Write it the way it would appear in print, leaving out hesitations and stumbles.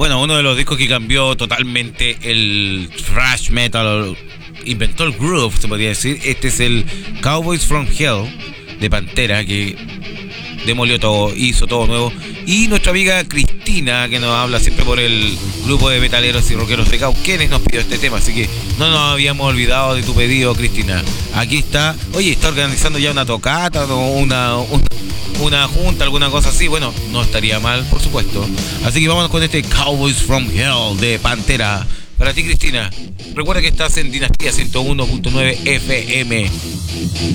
Bueno, uno de los discos que cambió totalmente el thrash metal, inventó el groove, se podría decir. Este es el Cowboys from Hell de Pantera, que demolió todo, hizo todo nuevo. Y nuestra amiga Cristina, que nos habla siempre por el grupo de metaleros y rockeros de Cauquenes, nos pidió este tema, así que no nos habíamos olvidado de tu pedido, Cristina. Aquí está. Oye, está organizando ya una tocata, una junta, alguna cosa así. Bueno, no estaría mal, por supuesto. Así que vamos con este Cowboys from Hell de Pantera. Para ti, Cristina, recuerda que estás en Dinastía 101.9 FM.